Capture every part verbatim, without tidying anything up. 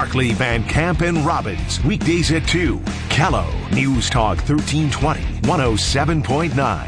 Barkley, Van Camp, and Robbins. Weekdays at two. Callow News Talk thirteen twenty, one oh seven point nine.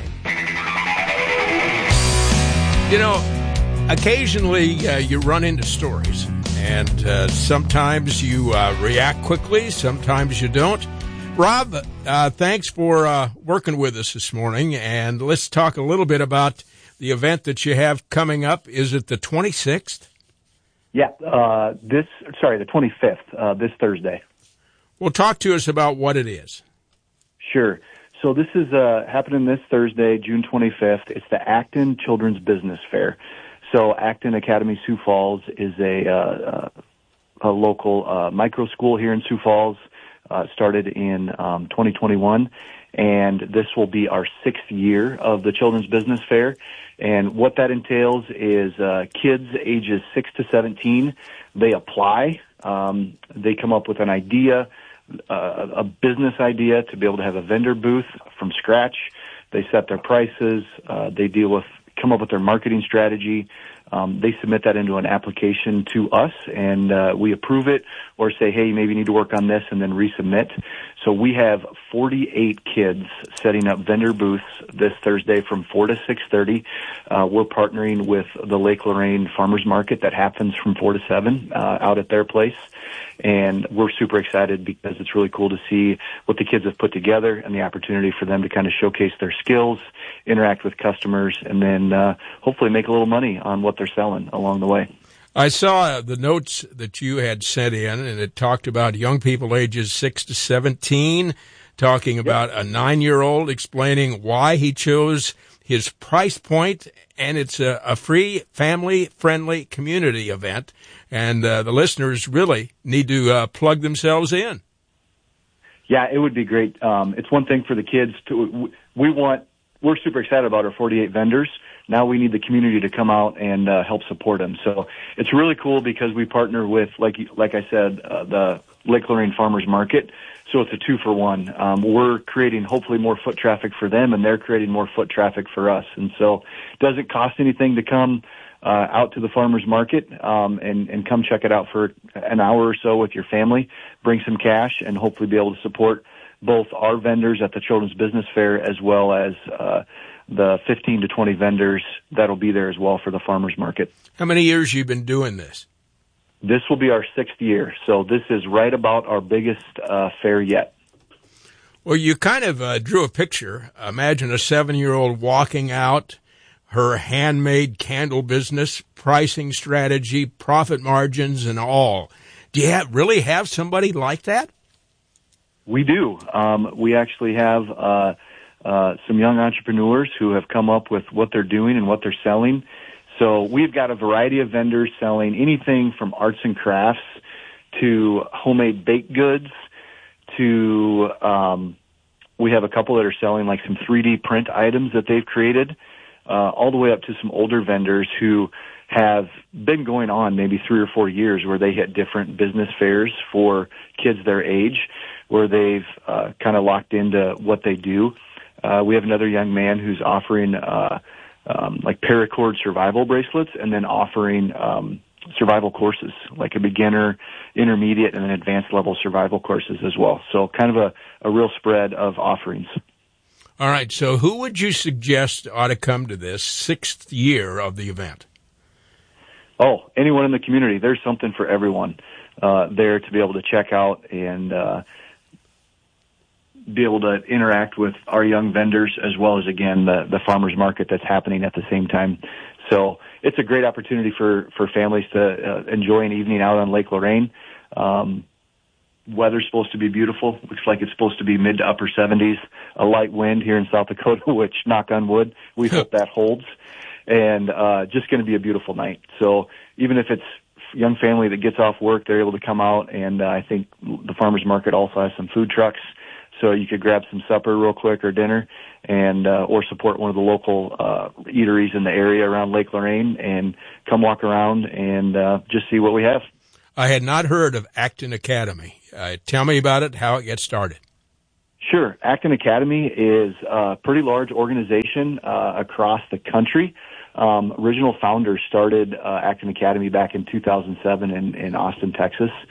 You know, occasionally uh, you run into stories, and uh, sometimes you uh, react quickly, sometimes you don't. Rob, uh, thanks for uh, working with us this morning, and let's talk a little bit about the event that you have coming up. Is it the twenty-sixth? Yeah, uh, this, sorry, the twenty-fifth, uh, this Thursday. Well, talk to us about what it is. Sure. So this is uh, happening this Thursday, June twenty-fifth. It's the Acton Children's Business Fair. So Acton Academy Sioux Falls is a, uh, a local uh, micro school here in Sioux Falls. Uh, started in um, twenty twenty-one, and this will be our sixth year of the Children's Business Fair. And what that entails is uh, kids ages six to seventeen, they apply. Um, they come up with an idea, uh, a business idea to be able to have a vendor booth from scratch. They set their prices. Uh, they deal with, come up with their marketing strategy. Um, they submit that into an application to us, and uh, we approve it or say, hey, maybe you need to work on this, and then resubmit. So we have forty-eight kids setting up vendor booths this Thursday from four to six thirty. Uh, we're partnering with the Lake Lorraine Farmers Market that happens from four to seven uh, out at their place. And we're super excited because it's really cool to see what the kids have put together and the opportunity for them to kind of showcase their skills, interact with customers, and then uh, hopefully make a little money on what they're selling along the way. I saw the notes that you had sent in, and it talked about young people ages six to seventeen, talking about yep. a nine-year-old explaining why he chose his price point, and it's a, a free, family-friendly community event, and uh, the listeners really need to uh, plug themselves in. Yeah, it would be great. Um, it's one thing for the kids to, we want, we're super excited about our forty-eight vendors. Now we need the community to come out and uh, help support them. So it's really cool because we partner with, like like I said, uh, the Lake Lorraine Farmers Market. So it's a two for one. Um, we're creating hopefully more foot traffic for them, and they're creating more foot traffic for us. And so it doesn't cost anything to come uh, out to the farmers market um, and, and come check it out for an hour or so with your family. Bring some cash and hopefully be able to support both our vendors at the Children's Business Fair as well as uh, the fifteen to twenty vendors that'll be there as well for the farmers market. How many years you been doing this? This will be our sixth year, so this is right about our biggest uh, fair yet. Well, you kind of uh, drew a picture. Imagine a seven-year-old walking out, her handmade candle business, pricing strategy, profit margins, and all. Do you have, really have somebody like that? We do. Um, we actually have uh, uh, some young entrepreneurs who have come up with what they're doing and what they're selling. So we've got a variety of vendors selling anything from arts and crafts to homemade baked goods to um, we have a couple that are selling like some three D print items that they've created, uh, all the way up to some older vendors who have been going on maybe three or four years where they hit different business fairs for kids their age where they've uh, kind of locked into what they do. Uh, we have another young man who's offering uh, um, like paracord survival bracelets and then offering um, survival courses, like a beginner, intermediate, and an advanced level survival courses as well. So kind of a, a real spread of offerings. All right, so who would you suggest ought to come to this sixth year of the event? Oh, anyone in the community. There's something for everyone uh, there to be able to check out and uh, be able to interact with our young vendors as well as, again, the, the farmers market that's happening at the same time. So it's a great opportunity for, for families to uh, enjoy an evening out on Lake Lorraine. Um, weather's supposed to be beautiful. Looks like it's supposed to be mid to upper seventies, a light wind here in South Dakota, which, knock on wood, we hope that holds. And uh, just going to be a beautiful night. So even if it's a young family that gets off work, they're able to come out, and uh, I think the farmers market also has some food trucks. So you could grab some supper real quick or dinner and uh, or support one of the local uh, eateries in the area around Lake Lorraine and come walk around and uh, just see what we have. I had not heard of Acton Academy. Uh, tell me about it, how it gets started. Sure. Acton Academy is a pretty large organization uh, across the country. Um, original founders started uh, Acton Academy back in two thousand seven in, in Austin, Texas.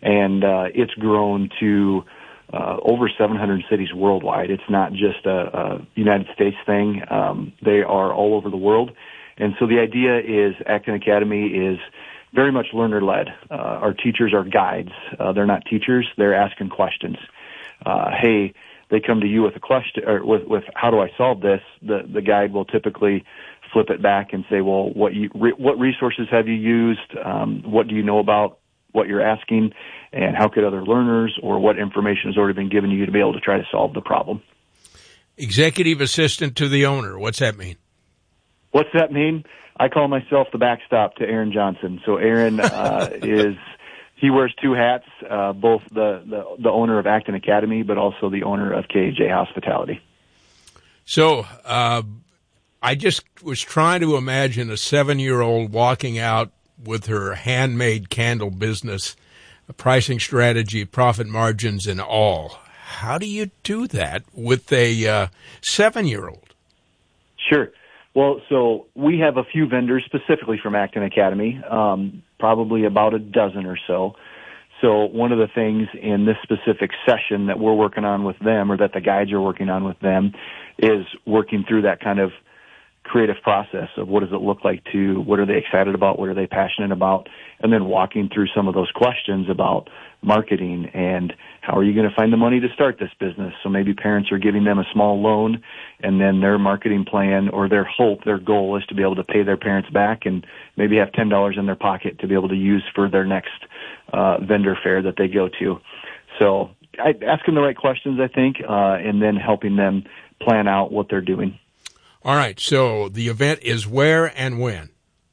and uh, it's grown to uh, over seven hundred cities worldwide. It's not just a, a United States thing. Um, they are all over the world. And so the idea is Acton Academy is very much learner-led. Uh, our teachers are guides. Uh, they're not teachers. They're asking questions. Uh, hey, they come to you with a question, or with, with how do I solve this? The, the guide will typically flip it back and say, well, what you, re, what resources have you used? Um, what do you know about what you're asking? And how could other learners, or what information has already been given to you to be able to try to solve the problem? Executive assistant to the owner. What's that mean? What's that mean? I call myself the backstop to Aaron Johnson. So Aaron uh, is, he wears two hats, uh, both the, the, the owner of Acton Academy, but also the owner of K A J Hospitality. So, uh, I just was trying to imagine a seven-year-old walking out with her handmade candle business, a pricing strategy, profit margins, and all. How do you do that with a uh, seven-year-old? Sure. Well, so we have a few vendors specifically from Acton Academy, um, probably about a dozen or so. So one of the things in this specific session that we're working on with them, or that the guides are working on with them, is working through that kind of creative process of what does it look like to, what are they excited about, what are they passionate about, and then walking through some of those questions about marketing and how are you going to find the money to start this business. So maybe parents are giving them a small loan, and then their marketing plan or their hope, their goal is to be able to pay their parents back and maybe have ten dollars in their pocket to be able to use for their next uh, vendor fair that they go to. So I, asking the right questions, I think, uh, and then helping them plan out what they're doing. All right, so the event is where and when?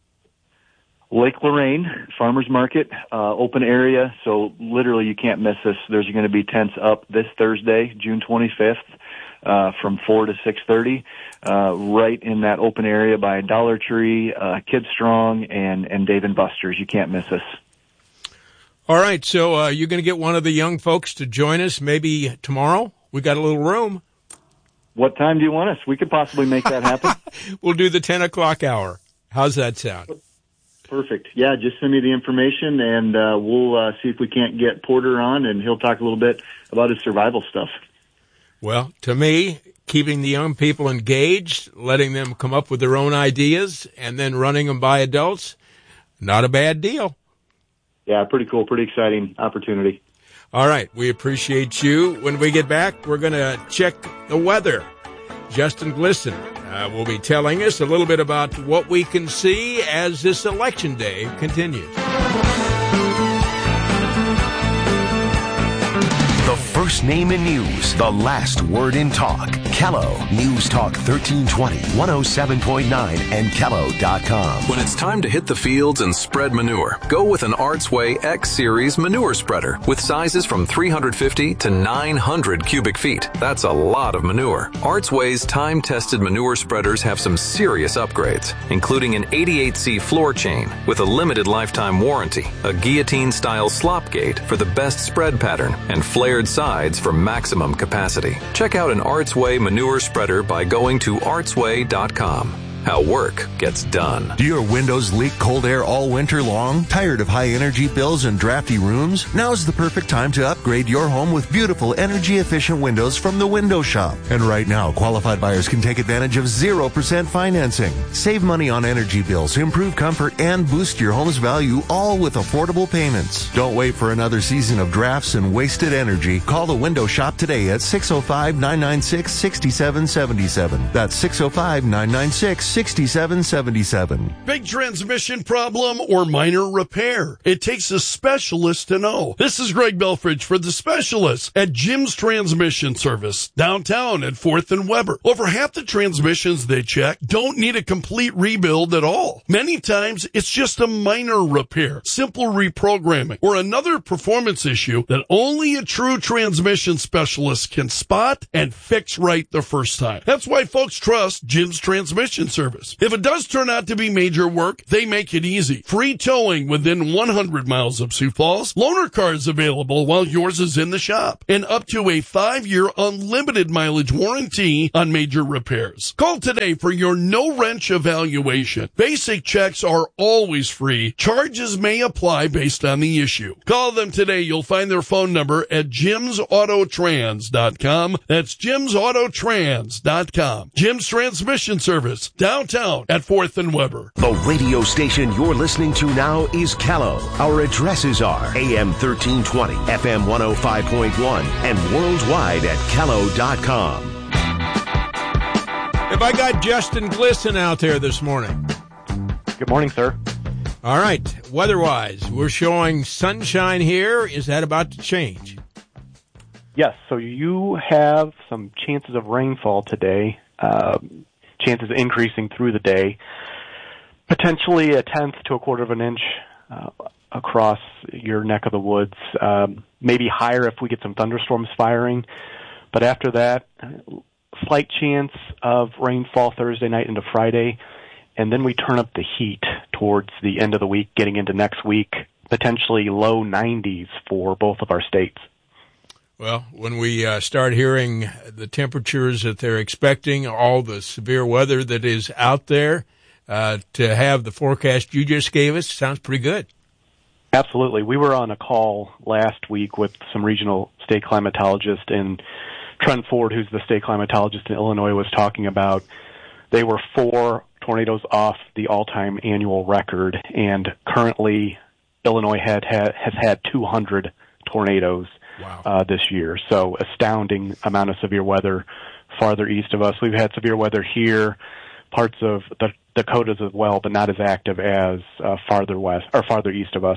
Lake Lorraine, Farmers Market, uh, open area, so literally you can't miss this. There's going to be tents up this Thursday, June twenty-fifth, uh, from four to six thirty, uh, right in that open area by Dollar Tree, uh, Kid Strong, and, and Dave and Buster's. You can't miss us. All right, so uh, you're going to get one of the young folks to join us maybe tomorrow? We got a little room. What time do you want us? We could possibly make that happen. We'll do the ten o'clock hour. How's that sound? Perfect. Yeah, just send me the information, and uh, we'll uh, see if we can't get Porter on, and he'll talk a little bit about his survival stuff. Well, to me, keeping the young people engaged, letting them come up with their own ideas, and then running them by adults, not a bad deal. Yeah, pretty cool, pretty exciting opportunity. All right, we appreciate you. When we get back, we're going to check the weather. Justin Glisson uh, will be telling us a little bit about what we can see as this election day continues. The first name in news, the last word in talk. Kello News Talk thirteen twenty, one oh seven point nine, and Kello dot com. When it's time to hit the fields and spread manure, go with an Arts Way X Series manure spreader with sizes from three hundred fifty to nine hundred cubic feet. That's a lot of manure. Arts Way's time-tested manure spreaders have some serious upgrades, including an eighty-eight C floor chain with a limited lifetime warranty, a guillotine-style slop gate for the best spread pattern, and flared sides for maximum capacity. Check out an Arts Way manure spreader by going to arts way dot com. How work gets done. Do your windows leak cold air all winter long? Tired of high energy bills and drafty rooms? Now's the perfect time to upgrade your home with beautiful energy efficient windows from the Window Shop. And right now, qualified buyers can take advantage of zero percent financing. Save money on energy bills, improve comfort, and boost your home's value, all with affordable payments. Don't wait for another season of drafts and wasted energy. Call the Window Shop today at six oh five, nine nine six, six seven seven seven. That's six oh five, nine nine six, sixty-seven seventy-seven. Big transmission problem or minor repair? It takes a specialist to know. This is Greg Belfridge for the specialists at Jim's Transmission Service, downtown at fourth and Weber. Over half the transmissions they check don't need a complete rebuild at all. Many times, it's just a minor repair, simple reprogramming, or another performance issue that only a true transmission specialist can spot and fix right the first time. That's why folks trust Jim's Transmission Service. Service. If it does turn out to be major work, they make it easy. Free towing within one hundred miles of Sioux Falls. Loaner cars available while yours is in the shop. And up to a five-year unlimited mileage warranty on major repairs. Call today for your no-wrench evaluation. Basic checks are always free. Charges may apply based on the issue. Call them today. You'll find their phone number at jims auto trans dot com. That's jims auto trans dot com. Jim's Transmission Service, downtown at fourth and Weber. The radio station you're listening to now is Callow. Our addresses are A M thirteen twenty, F M one oh five point one, and worldwide at callow dot com. Have I got Justin Glisson out there this morning? Good morning, sir. All right. Weather-wise, we're showing sunshine here. Is that about to change? Yes, so you have some chances of rainfall today, uh, chances increasing through the day, potentially a tenth to a quarter of an inch uh, across your neck of the woods, um, maybe higher if we get some thunderstorms firing. But after that, slight chance of rainfall Thursday night into Friday, and then we turn up the heat towards the end of the week, getting into next week, potentially low nineties for both of our states. Well, when we uh, start hearing the temperatures that they're expecting, all the severe weather that is out there, uh, to have the forecast you just gave us, sounds pretty good. Absolutely. We were on a call last week with some regional state climatologists, and Trent Ford, who's the state climatologist in Illinois, was talking about they were four tornadoes off the all-time annual record, and currently Illinois had, had, has had two hundred tornadoes. Wow. Uh, this year. So astounding amount of severe weather farther east of us. We've had severe weather here, parts of the Dakotas as well, but not as active as uh, farther west or farther east of us.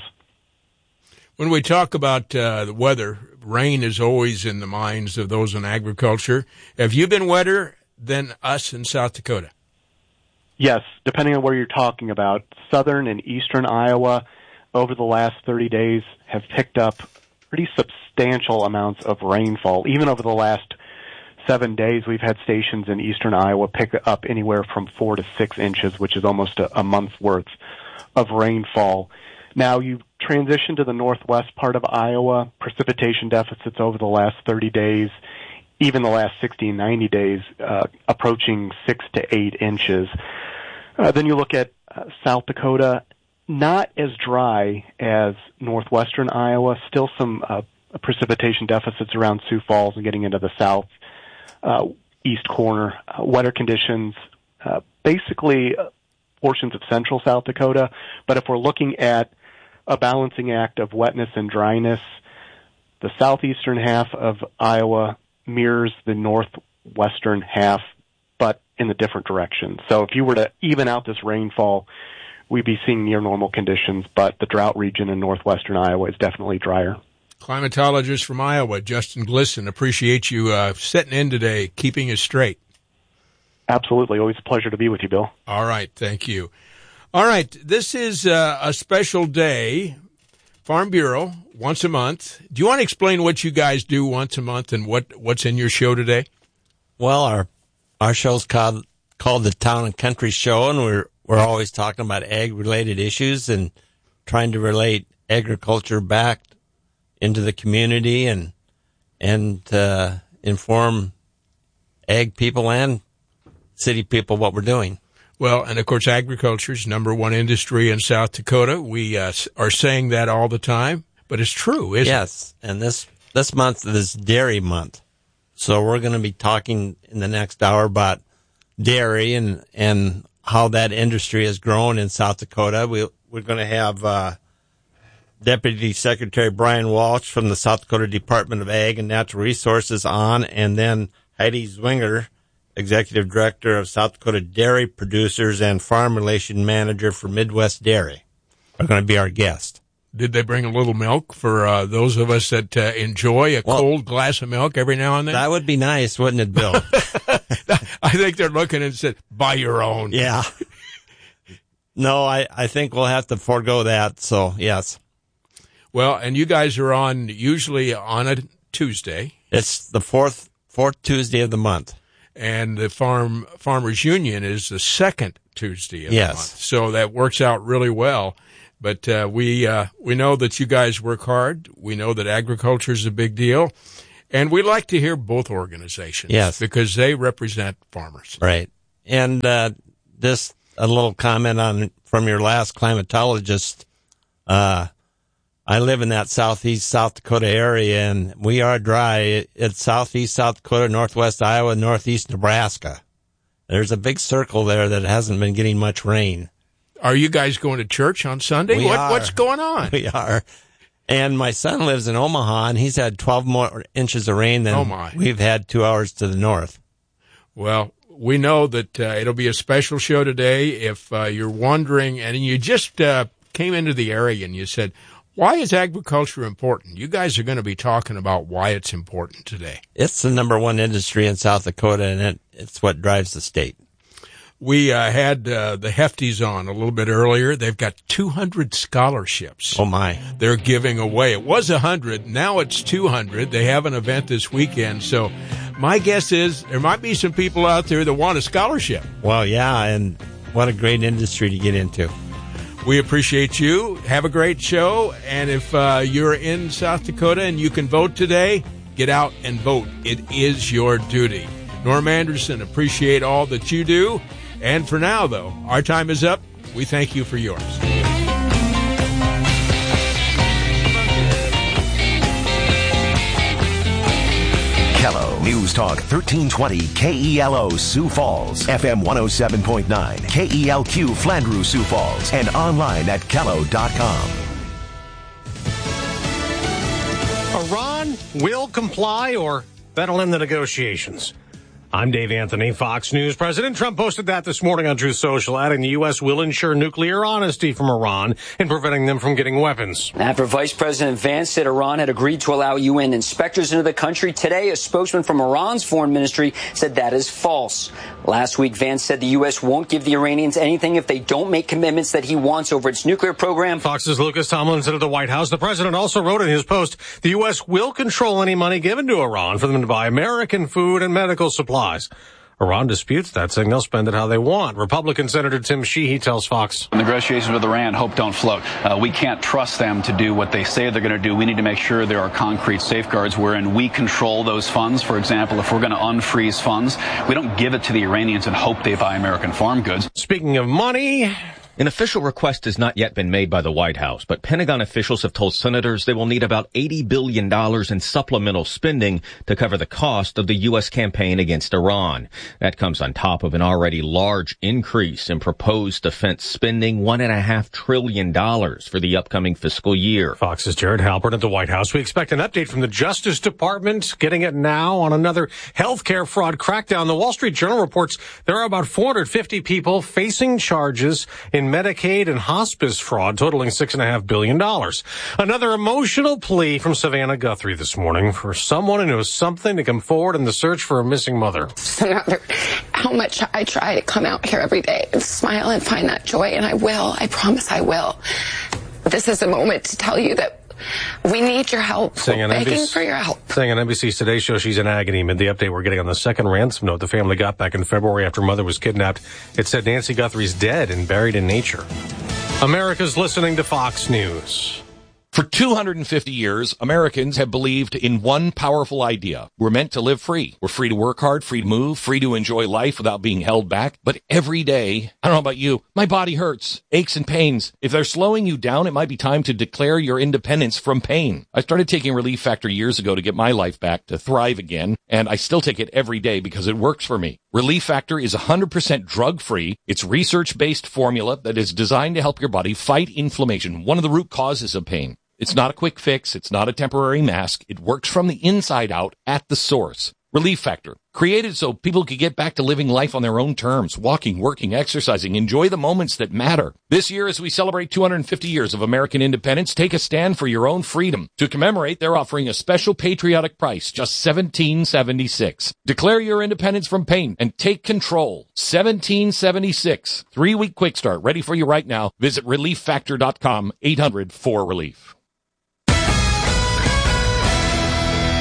When we talk about uh, the weather, rain is always in the minds of those in agriculture. Have you been wetter than us in South Dakota? Yes, depending on where you're talking about. Southern and eastern Iowa over the last thirty days have picked up pretty substantial amounts of rainfall. Even over the last seven days, we've had stations in eastern Iowa pick up anywhere from four to six inches, which is almost a, a month's worth of rainfall. Now, you transition to the northwest part of Iowa, precipitation deficits over the last thirty days, even the last sixty, ninety days, uh, approaching six to eight inches. Uh, then you look at uh, South Dakota, not as dry as northwestern Iowa, still some uh, precipitation deficits around Sioux Falls and getting into the south uh, east corner. Uh, wetter conditions, uh, basically uh, portions of central South Dakota. But if we're looking at a balancing act of wetness and dryness, the southeastern half of Iowa mirrors the northwestern half, but in a different direction. So if you were to even out this rainfall, we'd be seeing near normal conditions, but the drought region in northwestern Iowa is definitely drier. Climatologist from Iowa, Justin Glisson, appreciate you uh, sitting in today, keeping us straight. Absolutely. Always a pleasure to be with you, Bill. All right. Thank you. All right. This is uh, a special day. Farm Bureau, once a month. Do you want to explain what you guys do once a month and what, what's in your show today? Well, our our show's called, called the Town and Country Show, and we're We're always talking about ag-related issues and trying to relate agriculture back into the community and and uh, inform ag people and city people what we're doing. Well, and of course, agriculture is number one industry in South Dakota. We uh, are saying that all the time, but it's true, isn't yes. it? Yes, and this this month is Dairy Month, so we're going to be talking in the next hour about dairy and and. how that industry has grown in South Dakota. We, we're going to have uh, Deputy Secretary Brian Walsh from the South Dakota Department of Ag and Natural Resources on, and then Heidi Zwinger, Executive Director of South Dakota Dairy Producers and Farm Relation Manager for Midwest Dairy, are going to be our guest. Did they bring a little milk for uh, those of us that uh, enjoy a well, cold glass of milk every now and then? That would be nice, wouldn't it, Bill? I think they're looking and said, buy your own. Yeah. No, I, I think we'll have to forego that, so yes. Well, and you guys are on usually on a Tuesday. It's the fourth fourth Tuesday of the month. and the farm Farmers Union is the second Tuesday of Yes. the month. So that works out really well. But uh, we uh, we know that you guys work hard. We know that agriculture is a big deal. And we like to hear both organizations. Yes. Because they represent farmers. Right. And uh, this, a little comment on from your last climatologist. Uh, I live in that southeast South Dakota area, and we are dry. It's southeast South Dakota, northwest Iowa, northeast Nebraska. There's a big circle there that hasn't been getting much rain. Are you guys going to church on Sunday? We what, are. What's going on? We are. And my son lives in Omaha, and he's had twelve more inches of rain than Oh, my. we've had two hours to the north. Well, we know that uh, it'll be a special show today. If uh, you're wondering, and you just uh, came into the area and you said, why is agriculture important? You guys are going to be talking about why it's important today. It's the number one industry in South Dakota, and it, it's what drives the state. We uh, had uh, the Hefties on a little bit earlier. They've got two hundred scholarships. Oh, my. They're giving away. It was one hundred. Now it's two hundred. They have an event this weekend. So my guess is there might be some people out there that want a scholarship. Well, yeah, and what a great industry to get into. We appreciate you. Have a great show. And if uh, you're in South Dakota and you can vote today, get out and vote. It is your duty. Norm Anderson, appreciate all that you do. And for now, though, our time is up. We thank you for yours. Kello News Talk thirteen twenty K E L O Sioux Falls, F M one oh seven point nine, K E L Q Flandreau Sioux Falls, and online at kello dot com. Iran will comply or that'll end the negotiations. I'm Dave Anthony, Fox News. President Trump posted that this morning on Truth Social, adding the U S will ensure nuclear honesty from Iran in preventing them from getting weapons. After Vice President Vance said Iran had agreed to allow U N inspectors into the country, today a spokesman from Iran's foreign ministry said that is false. Last week, Vance said the U S won't give the Iranians anything if they don't make commitments that he wants over its nuclear program. Fox's Lucas Tomlin said at the White House, the president also wrote in his post, the U S will control any money given to Iran for them to buy American food and medical supplies. Iran disputes that, saying they'll spend it how they want. Republican Senator Tim Sheehy tells Fox. Negotiations with Iran, hope don't float. Uh, we can't trust them to do what they say they're going to do. We need to make sure there are concrete safeguards wherein we control those funds. For example, if we're going to unfreeze funds, we don't give it to the Iranians and hope they buy American farm goods. Speaking of money... An official request has not yet been made by the White House, but Pentagon officials have told senators they will need about eighty billion dollars in supplemental spending to cover the cost of the U S campaign against Iran. That comes on top of an already large increase in proposed defense spending, one and a half trillion dollars for the upcoming fiscal year. Fox's Jared Halpern at the White House. We expect an update from the Justice Department, getting it now on another healthcare fraud crackdown. The Wall Street Journal reports there are about four hundred fifty people facing charges in Medicaid and hospice fraud totaling six and a half billion dollars. Another emotional plea from Savannah Guthrie this morning for someone who knows something to come forward in the search for a missing mother. So no matter how much I try to come out here every day and smile and find that joy, and I will, I promise I will. This is a moment to tell you that we need your help. We're begging N B C, for your help. Saying on N B C's Today Show she's in agony amid the update we're getting on the second ransom note the family got back in February after mother was kidnapped. It said Nancy Guthrie's dead and buried in nature. America's listening to Fox News. For two hundred fifty years, Americans have believed in one powerful idea. We're meant to live free. We're free to work hard, free to move, free to enjoy life without being held back. But every day, I don't know about you, my body hurts, aches and pains. If they're slowing you down, it might be time to declare your independence from pain. I started taking Relief Factor years ago to get my life back, to thrive again, and I still take it every day because it works for me. Relief Factor is one hundred percent drug-free. It's research-based formula that is designed to help your body fight inflammation, one of the root causes of pain. It's not a quick fix. It's not a temporary mask. It works from the inside out at the source. Relief Factor, created so people could get back to living life on their own terms, walking, working, exercising, enjoy the moments that matter. This year, as we celebrate two hundred fifty years of American independence, take a stand for your own freedom. To commemorate, they're offering a special patriotic price, just seventeen seventy-six. Declare your independence from pain and take control. seventeen seventy-six. Three-week quick start, ready for you right now. Visit relief factor dot com, eight hundred four relief.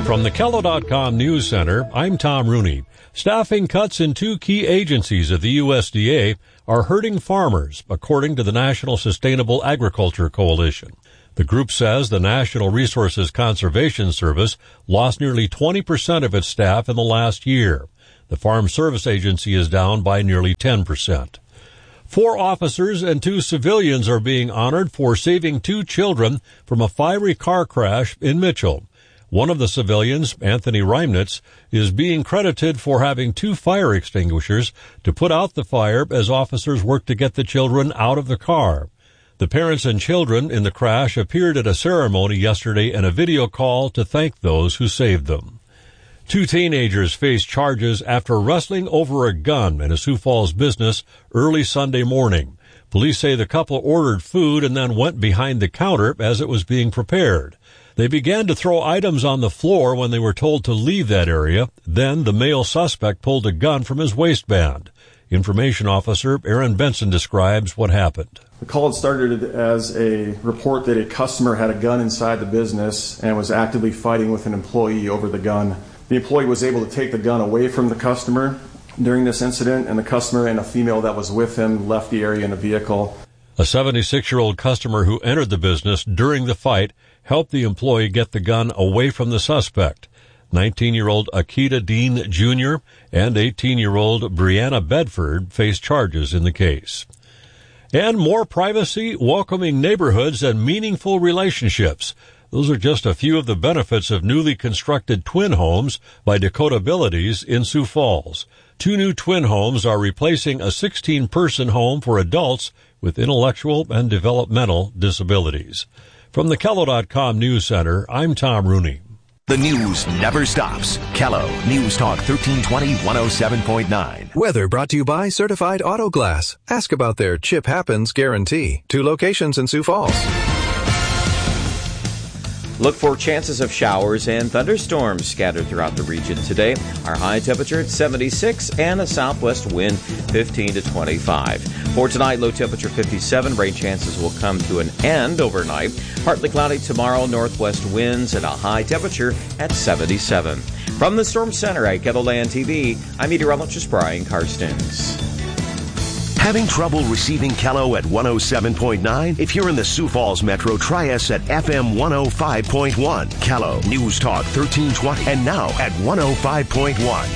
From the Kello dot com News Center, I'm Tom Rooney. Staffing cuts in two key agencies of the U S D A are hurting farmers, according to the National Sustainable Agriculture Coalition. The group says the National Resources Conservation Service lost nearly twenty percent of its staff in the last year. The Farm Service Agency is down by nearly ten percent. Four officers and two civilians are being honored for saving two children from a fiery car crash in Mitchell. One of the civilians, Anthony Reimnitz, is being credited for having two fire extinguishers to put out the fire as officers worked to get the children out of the car. The parents and children in the crash appeared at a ceremony yesterday in a video call to thank those who saved them. Two teenagers face charges after wrestling over a gun in a Sioux Falls business early Sunday morning. Police say the couple ordered food and then went behind the counter as it was being prepared. They began to throw items on the floor when they were told to leave that area. Then the male suspect pulled a gun from his waistband. Information officer Aaron Benson describes what happened. The call had started as a report that a customer had a gun inside the business and was actively fighting with an employee over the gun. The employee was able to take the gun away from the customer during this incident, and the customer and a female that was with him left the area in a vehicle. A seventy-six-year-old customer who entered the business during the fight helped the employee get the gun away from the suspect. nineteen-year-old Akita Dean Junior and eighteen-year-old Brianna Bedford face charges in the case. And more privacy, welcoming neighborhoods, and meaningful relationships. Those are just a few of the benefits of newly constructed twin homes by Dakota Abilities in Sioux Falls. Two new twin homes are replacing a sixteen-person home for adults with intellectual and developmental disabilities. From the Kello dot com News Center, I'm Tom Rooney. The news never stops. Kello News Talk thirteen twenty, one oh seven point nine. Weather brought to you by Certified Auto Glass. Ask about their Chip Happens guarantee. Two locations in Sioux Falls. Look for chances of showers and thunderstorms scattered throughout the region today. Our high temperature at seventy-six and a southwest wind fifteen to twenty-five. For tonight, low temperature fifty-seven. Rain chances will come to an end overnight. Partly cloudy tomorrow, northwest winds and a high temperature at seventy-seven. From the Storm Center at Kettleland T V, I'm meteorologist Brian Karstens. Having trouble receiving Kello at one oh seven point nine? If you're in the Sioux Falls Metro, try us at F M one oh five point one. Kello News Talk thirteen twenty. And now at one oh five point one.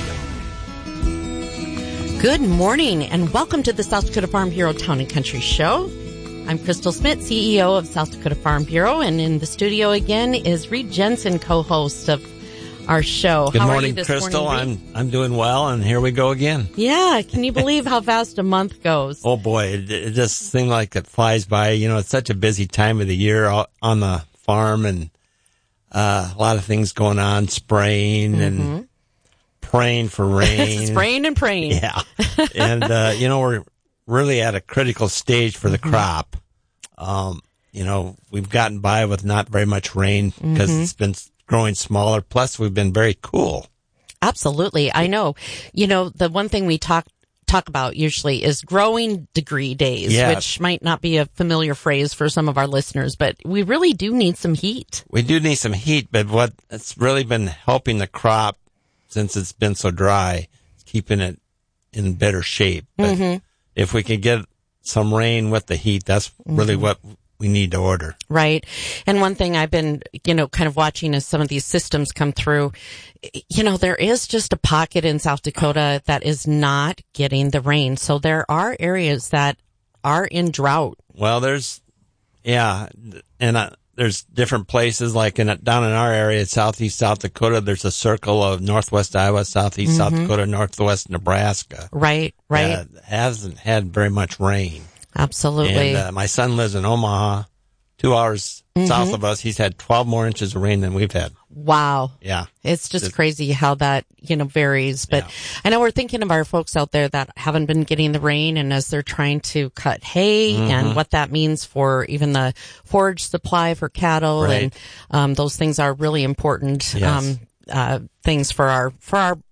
Good morning and welcome to the South Dakota Farm Bureau Town and Country Show. I'm Crystal Smith, C E O of South Dakota Farm Bureau, and in the studio again is Reed Jensen, co-host of our show. Good How morning, are you this Crystal. morning, I'm I'm doing well, and here we go again. Yeah, can you believe how fast a month goes? Oh boy, it, it just seems like it flies by. You know, it's such a busy time of the year out on the farm, and uh, a lot of things going on, spraying mm-hmm. and praying for rain, spraying and praying. Yeah, and uh, you know we're really at a critical stage for the mm-hmm. crop. Um, you know, we've gotten by with not very much rain because mm-hmm. it's been growing smaller. Plus, we've been very cool. Absolutely. I know. You know, the one thing we talk talk about usually is growing degree days, yeah. which might not be a familiar phrase for some of our listeners, but we really do need some heat. We do need some heat, but what it's really been helping the crop since it's been so dry, keeping it in better shape. But mm-hmm. if we could get some rain with the heat, that's mm-hmm. really what we need to order. Right. And one thing I've been, you know, kind of watching as some of these systems come through, you know, there is just a pocket in South Dakota that is not getting the rain. So there are areas that are in drought. Well, there's, yeah, and uh, there's different places like in down in our area, southeast South Dakota, there's a circle of northwest Iowa, southeast mm-hmm. South Dakota, northwest Nebraska. Right, right. Uh, hasn't had very much rain. Absolutely. And uh, my son lives in Omaha, two hours mm-hmm. south of us. He's had twelve more inches of rain than we've had. Wow. Yeah. It's just it's, crazy how that, you know, varies. But yeah. I know we're thinking of our folks out there that haven't been getting the rain, and as they're trying to cut hay mm-hmm. and what that means for even the forage supply for cattle. Right. And um, those things are really important yes. um, uh, things for our, for our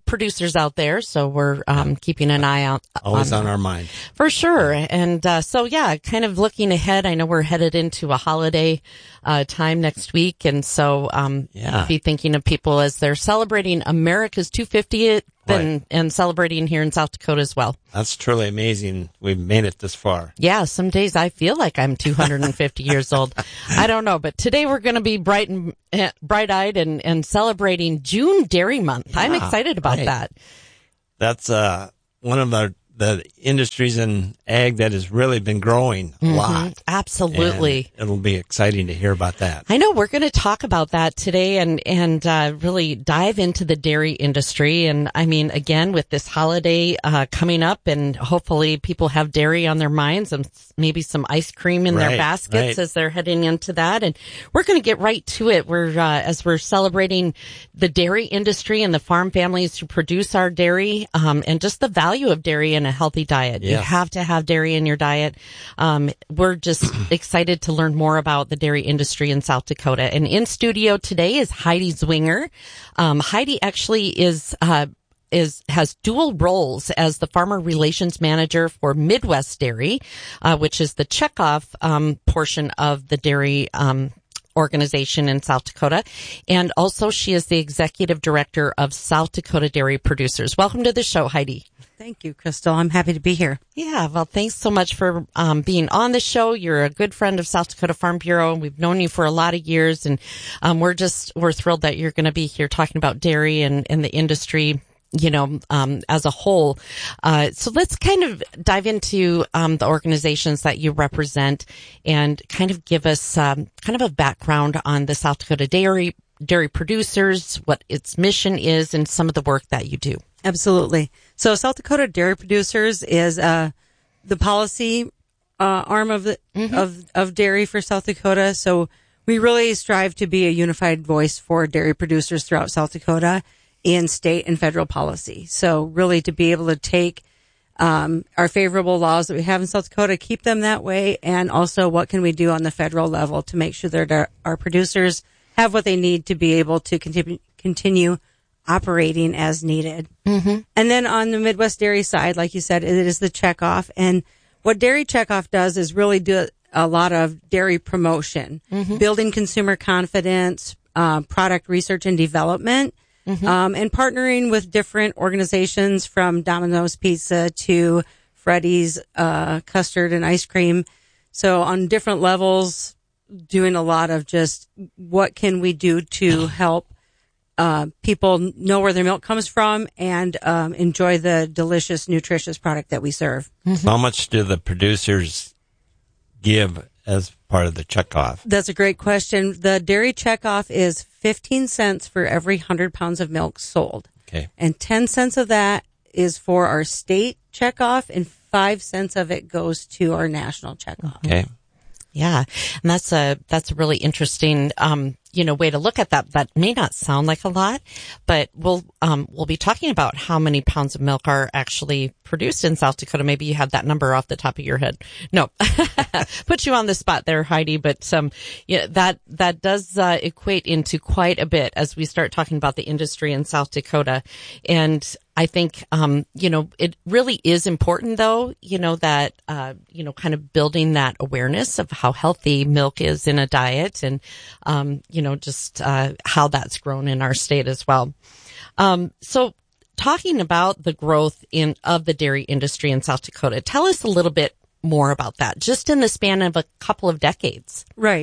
producers out there, so we're um, keeping an eye out. Always on, on our mind. For sure. And uh, so, yeah, kind of looking ahead, I know we're headed into a holiday uh, time next week, and so um, Yeah. be thinking of people as they're celebrating America's two hundred fiftieth Right. and, and celebrating here in South Dakota as well. That's truly amazing. We've made it this far. Yeah, some days I feel like I'm two hundred fifty years old. I don't know, but today we're going to be bright and uh, bright-eyed and, and celebrating June Dairy Month. I'm Yeah, excited about right. that. That's uh, one of the, the industries in ag that has really been growing a Mhm, lot. absolutely. And it'll be exciting to hear about that. I know we're going to talk about that today and and uh, really dive into the dairy industry. And I mean, again, with this holiday uh, coming up, and hopefully people have dairy on their minds and maybe some ice cream in their Right, baskets right. as they're heading into that. And we're going to get right to it. We're uh, as we're celebrating the dairy industry and the farm families who produce our dairy, um, and just the value of dairy in a healthy diet. You Yes. have to have dairy in your diet. Um, we're just excited to learn more about the dairy industry in South Dakota. And in studio today is Heidi Zwinger. Um, Heidi actually is, uh, is, has dual roles as the farmer relations manager for Midwest Dairy, uh, which is the checkoff, um, portion of the dairy, um, organization in South Dakota. And also she is the executive director of South Dakota Dairy Producers. Welcome to the show, Heidi. Thank you, Crystal. I'm happy to be here. Yeah, well, thanks so much for um, being on the show. You're a good friend of South Dakota Farm Bureau, and we've known you for a lot of years. And um, we're just we're thrilled that you're going to be here talking about dairy and, and the industry, you know, um, as a whole. Uh, so let's kind of dive into um, the organizations that you represent and kind of give us um, kind of a background on the South Dakota Dairy Dairy Producers, what its mission is, and some of the work that you do. Absolutely. So South Dakota Dairy Producers is uh, the policy uh, arm of the Mm-hmm. of of dairy for South Dakota. So we really strive to be a unified voice for dairy producers throughout South Dakota in state and federal policy. So really to be able to take um, our favorable laws that we have in South Dakota, keep them that way, and also what can we do on the federal level to make sure that our, our producers have what they need to be able to continue continue operating as needed. Mm-hmm. And then on the Midwest Dairy side, like you said, it is the checkoff. And what Dairy Checkoff does is really do a lot of dairy promotion, Mm-hmm. building consumer confidence, uh, product research and development, Mm-hmm. um, and partnering with different organizations from Domino's Pizza to Freddy's uh, custard and ice cream. So on different levels, doing a lot of just what can we do to help uh, people know where their milk comes from and um, enjoy the delicious, nutritious product that we serve. So how much do the producers give as part of the checkoff? That's a great question. The dairy checkoff is fifteen cents for every one hundred pounds of milk sold. Okay. And ten cents of that is for our state checkoff, and five cents of it goes to our national checkoff. Okay. Yeah, and that's a that's a really interesting um you know way to look at that. That may not sound like a lot, but we'll um we'll be talking about how many pounds of milk are actually produced in South Dakota. Maybe you have that number off the top of your head. No, put you on the spot there, Heidi. But um yeah, that that does uh, equate into quite a bit as we start talking about the industry in South Dakota. And I think, um, you know, it really is important, though, you know, that, uh, you know, kind of building that awareness of how healthy milk is in a diet and, um, you know, just uh, how that's grown in our state as well. Um, so talking about the growth in of the dairy industry in South Dakota, tell us a little bit more about that, just in the span of a couple of decades. Right.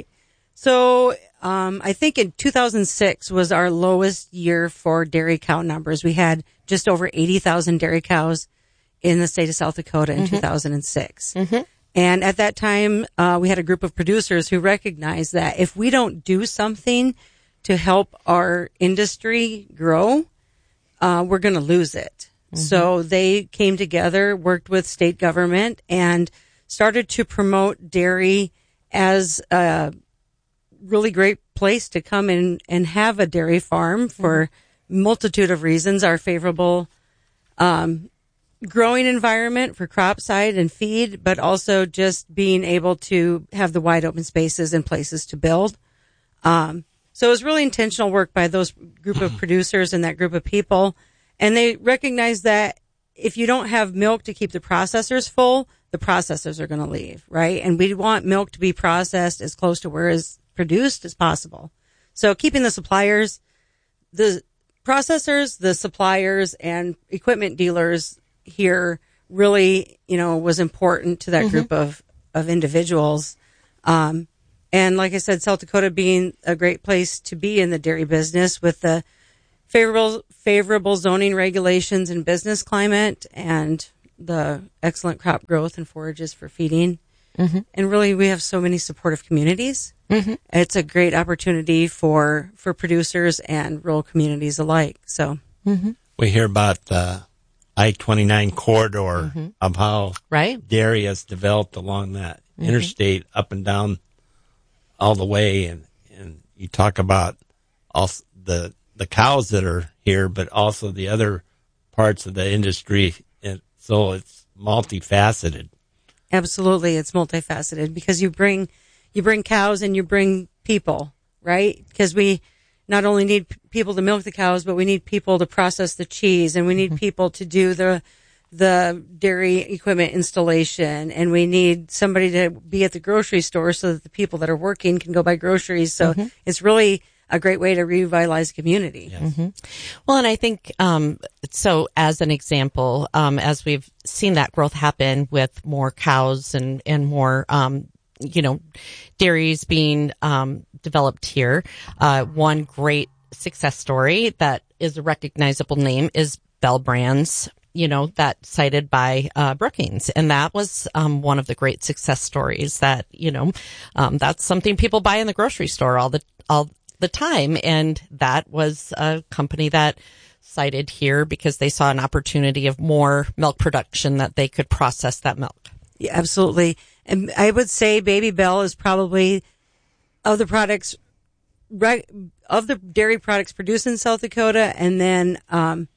So um, I think in two thousand six was our lowest year for dairy cow numbers. We had just over eighty thousand dairy cows in the state of South Dakota in Mm-hmm. two thousand six. Mm-hmm. And at that time, uh, we had a group of producers who recognized that if we don't do something to help our industry grow, uh, we're going to lose it. Mm-hmm. So they came together, worked with state government, and started to promote dairy as a really great place to come in and have a dairy farm for mm-hmm. multitude of reasons. Our favorable um, growing environment for crop side and feed, but also just being able to have the wide open spaces and places to build. Um, so it was really intentional work by those group of producers and that group of people. And they recognize that if you don't have milk to keep the processors full, the processors are going to leave, right? And we want milk to be processed as close to where it's produced as possible. So keeping the suppliers, the processors, the suppliers, and equipment dealers here really, you know, was important to that mm-hmm. group of, of individuals. Um, and like I said, South Dakota being a great place to be in the dairy business with the favorable, favorable zoning regulations and business climate and the excellent crop growth and forages for feeding. Mm-hmm. And really, we have so many supportive communities. Mm-hmm. It's a great opportunity for, for producers and rural communities alike. So mm-hmm. we hear about the I twenty-nine corridor mm-hmm. of how right. dairy has developed along that mm-hmm. interstate up and down all the way. And, and you talk about also the, the cows that are here, but also the other parts of the industry. And so it's multifaceted. Absolutely. It's multifaceted because you bring, you bring cows and you bring people, right? Because we not only need p- people to milk the cows, but we need people to process the cheese, and we need mm-hmm. people to do the, the dairy equipment installation, and we need somebody to be at the grocery store so that the people that are working can go buy groceries. So mm-hmm. it's really a great way to revitalize the community. Yes. Mm-hmm. Well, and I think, um, so as an example, um, as we've seen that growth happen with more cows and, and more, um, you know, dairies being, um, developed here, uh, one great success story that is a recognizable name is Bell Brands, you know, that cited by, uh, Brookings. And that was, um, one of the great success stories that, you know, um, that's something people buy in the grocery store all the, all the time. And that was a company that cited here because they saw an opportunity of more milk production that they could process that milk. Yeah, absolutely. And I would say Baby Bell is probably of the products, right, of the dairy products produced in South Dakota and then, um,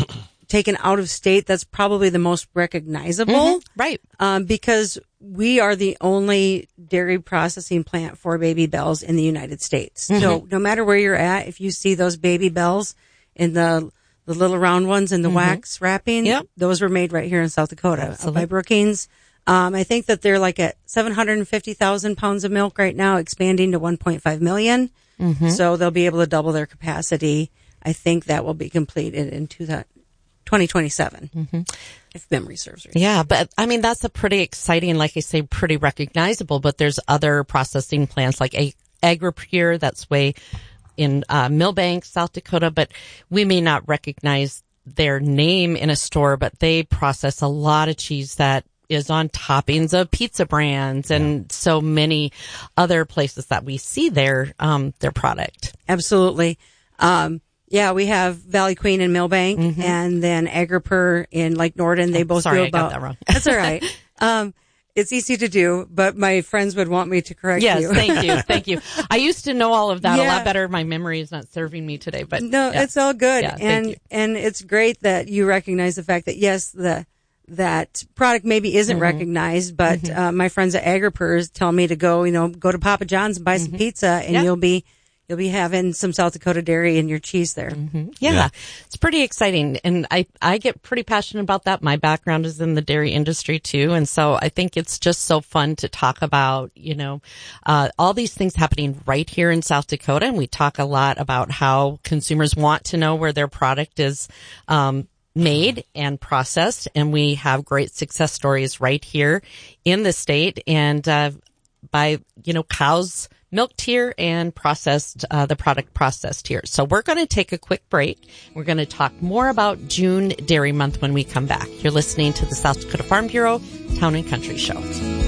taken out of state, that's probably the most recognizable. Mm-hmm, right. Um, because we are the only dairy processing plant for Baby Bells in the United States. Mm-hmm. So no matter where you're at, if you see those Baby Bells in the the little round ones in the mm-hmm. wax wrapping, yep. those were made right here in South Dakota uh, by Brookings. Um, I think that they're like at seven hundred fifty thousand pounds of milk right now, expanding to one point five million. Mm-hmm. So they'll be able to double their capacity. I think that will be completed in twenty twenty-seven, mm-hmm. if memory serves right. Yeah, but I mean, that's a pretty exciting, like I say, pretty recognizable, but there's other processing plants like a- AgriPure that's way in uh, Millbank, South Dakota, but we may not recognize their name in a store, but they process a lot of cheese that is on toppings of pizza brands and yeah. so many other places that we see their, um, their product. Absolutely. Um, Yeah, we have Valley Queen in Millbank mm-hmm. and then AgriPure in Lake Norden. They both Sorry, do I about, got that wrong. That's all right. Um, it's easy to do, but my friends would want me to correct yes, you. Yes, thank you. Thank you. I used to know all of that yeah. a lot better. My memory is not serving me today, but no, yeah. it's all good. Yeah, and, and it's great that you recognize the fact that yes, the, that product maybe isn't mm-hmm. recognized, but, mm-hmm. uh, my friends at AgriPure tell me to go, you know, go to Papa John's and buy mm-hmm. some pizza and yeah. you'll be, You'll be having some South Dakota dairy in your cheese there. Mm-hmm. Yeah, yeah, it's pretty exciting. And I, I get pretty passionate about that. My background is in the dairy industry too. And so I think it's just so fun to talk about, you know, uh, all these things happening right here in South Dakota. And we talk a lot about how consumers want to know where their product is, um, made and processed. And we have great success stories right here in the state. And, uh, by, you know, cows, milked here and processed, uh, the product processed here. So we're going to take a quick break. We're going to talk more about June Dairy Month when we come back. You're listening to the South Dakota Farm Bureau Town and Country Show.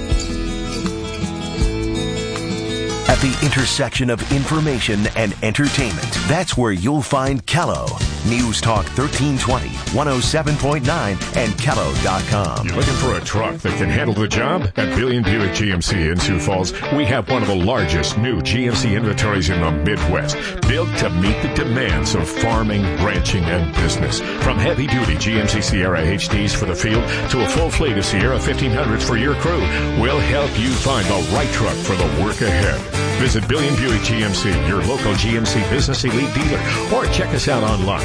At the intersection of information and entertainment, that's where you'll find Callow. News Talk thirteen twenty, one oh seven point nine, and Callow dot com. You're looking for a truck that can handle the job? At Billion Buick G M C in Sioux Falls, we have one of the largest new G M C inventories in the Midwest, built to meet the demands of farming, ranching, and business. From heavy-duty G M C Sierra H Ds for the field to a full fleet of Sierra fifteen hundreds for your crew, we'll help you find the right truck for the work ahead. Visit Billion Buick G M C, your local G M C Business Elite dealer, or check us out online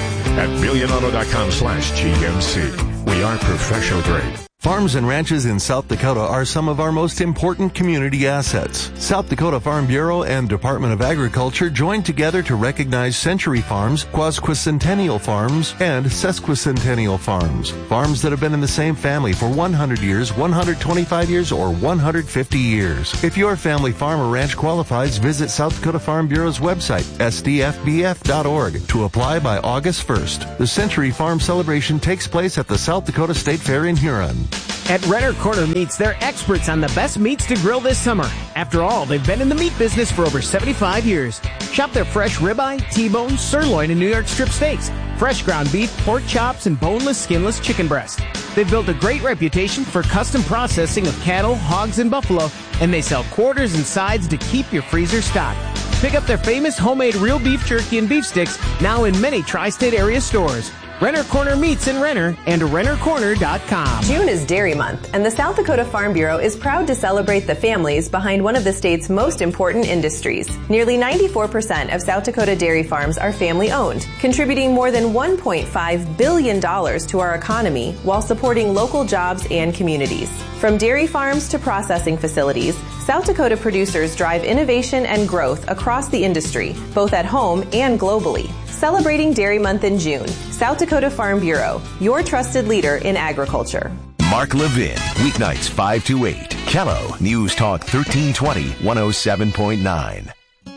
at billionauto.com slash GMC. We are professional grade. Farms and ranches in South Dakota are some of our most important community assets. South Dakota Farm Bureau and Department of Agriculture joined together to recognize Century Farms, Quasquicentennial Farms, and Sesquicentennial Farms. Farms that have been in the same family for one hundred years, one hundred twenty-five years, or one hundred fifty years. If your family farm or ranch qualifies, visit South Dakota Farm Bureau's website, S D F B F dot org, to apply by August first. The Century Farm celebration takes place at the South Dakota State Fair in Huron. At Renner Corner Meats, they're experts on the best meats to grill this summer. After all, they've been in the meat business for over seventy-five years. Shop their fresh ribeye, T-bone, sirloin, and New York strip steaks, fresh ground beef, pork chops, and boneless, skinless chicken breast. They've built a great reputation for custom processing of cattle, hogs, and buffalo, and they sell quarters and sides to keep your freezer stocked. Pick up their famous homemade real beef jerky and beef sticks now in many tri-state area stores. Renner Corner Meats in Renner and renner corner dot com. June is Dairy Month, and the South Dakota Farm Bureau is proud to celebrate the families behind one of the state's most important industries. Nearly ninety-four percent of South Dakota dairy farms are family-owned, contributing more than one point five billion dollars to our economy while supporting local jobs and communities. From dairy farms to processing facilities, South Dakota producers drive innovation and growth across the industry, both at home and globally. Celebrating Dairy Month in June, South Dakota Farm Bureau, your trusted leader in agriculture. Mark Levin, weeknights five to eight. Kello, News Talk thirteen twenty, one oh seven point nine.